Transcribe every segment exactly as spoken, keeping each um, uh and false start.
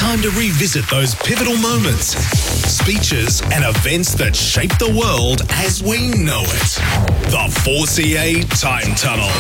time to revisit those pivotal moments, speeches and events that shaped the world as we know it. The four C A Time Tunnel.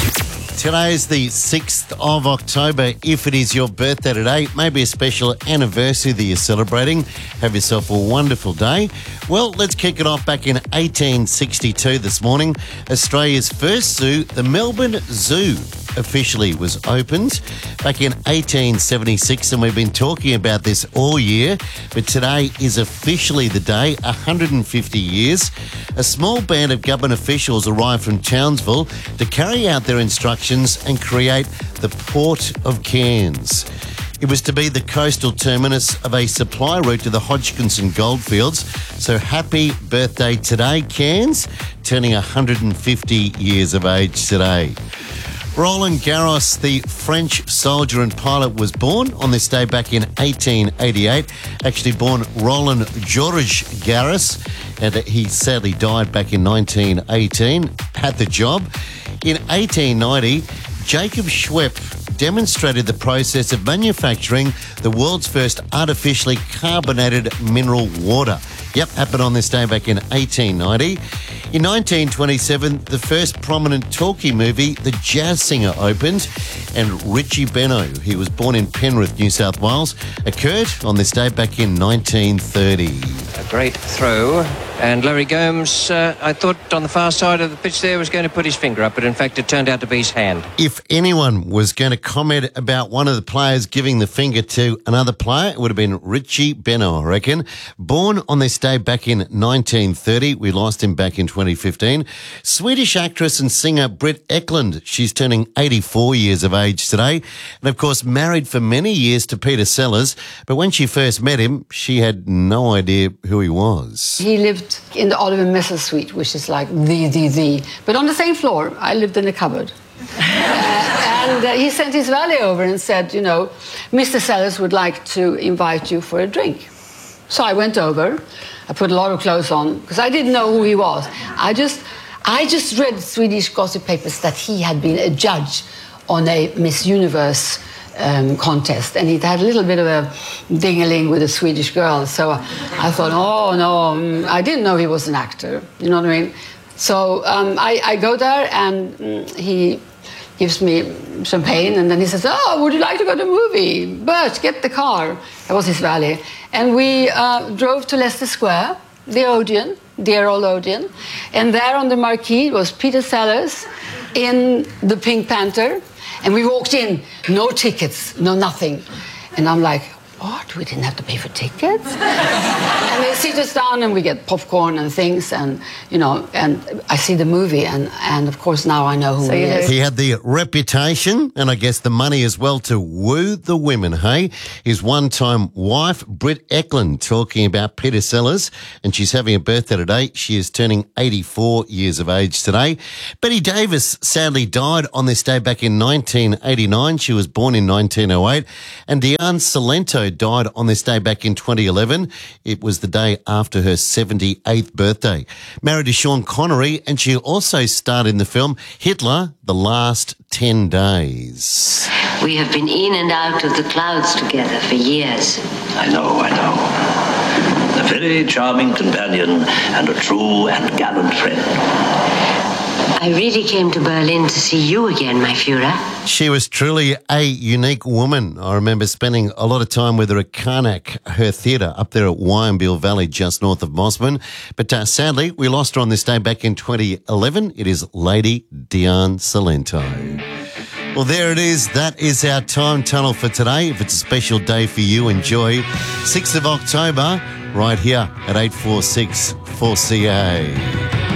Today is the sixth of October. If it is your birthday today, maybe a special anniversary that you're celebrating, have yourself a wonderful day. Well, let's kick it off back in eighteen sixty-two this morning. Australia's first zoo, the Melbourne Zoo, officially was opened back in eighteen seventy-six, and we've been talking about this all year, but today is officially the day, one hundred fifty years. A small band of government officials arrived from Townsville to carry out their instructions and create the Port of Cairns. It was to be the coastal terminus of a supply route to the Hodgkinson goldfields. So happy birthday today, Cairns, turning one hundred fifty years of age today. Roland Garros, the French soldier and pilot, was born on this day back in eighteen eighty-eight. Actually born Roland Georges Garros, and he sadly died back in nineteen eighteen. Had the job. In eighteen ninety, Jacob Schwepp demonstrated the process of manufacturing the world's first artificially carbonated mineral water. Yep, happened on this day back in eighteen ninety. In nineteen twenty-seven, the first prominent talkie movie, The Jazz Singer, opened, and Richie Benaud, he was born in Penrith, New South Wales, occurred on this day back in nineteen thirty. A great throw, and Larry Gomes, uh, I thought on the far side of the pitch there was going to put his finger up, but in fact it turned out to be his hand. If anyone was going to comment about one of the players giving the finger to another player, it would have been Richie Benaud, I reckon. Born on this day back in nineteen thirty, we lost him back in twenty fifteen. Swedish actress and singer Britt Ekland, she's turning eighty-four years of age today, and of course married for many years to Peter Sellers, but when she first met him, she had no idea who he was. He lived in the Oliver Messer suite, which is like the, the, the. But on the same floor, I lived in a cupboard. uh, and uh, he sent his valet over and said, you know, Mister Sellers would like to invite you for a drink. So I went over. I put a lot of clothes on because I didn't know who he was. I just, I just read Swedish gossip papers that he had been a judge on a Miss Universe um, contest, and he'd had a little bit of a ding-a-ling with a Swedish girl. So I thought, oh no, I didn't know he was an actor. You know what I mean? So um, I, I go there, and mm, he gives me champagne, and then he says, oh, would you like to go to a movie? Bert, get the car. That was his valet. And we uh, drove to Leicester Square, the Odeon, dear old Odeon. And there on the marquee was Peter Sellers in the Pink Panther. And we walked in, no tickets, no nothing. And I'm like, what? We didn't have to pay for tickets? And they sit us down and we get popcorn and things, and, you know, and I see the movie, and, and of course now I know who so he is. He had the reputation and I guess the money as well to woo the women, hey? His one-time wife, Britt Ekland, talking about Peter Sellers, and she's having a birthday today. She is turning eighty-four years of age today. Betty Davis sadly died on this day back in nineteen eighty-nine. She was born in nineteen oh eight. And Diane Salento died on this day back in twenty eleven. It was the day after her seventy-eighth birthday. Married to Sean Connery, and she also starred in the film Hitler, The Last ten days. We have been in and out of the clouds together for years. I know, I know. A very charming companion and a true and gallant friend. I really came to Berlin to see you again, my Führer. She was truly a unique woman. I remember spending a lot of time with her at Karnak, her theatre, up there at Wyambil Valley, just north of Mosman. But uh, sadly, we lost her on this day back in twenty eleven. It is Lady Diane Salento. Well, there it is. That is our time tunnel for today. If it's a special day for you, enjoy. sixth of October, right here at eight four six four C A.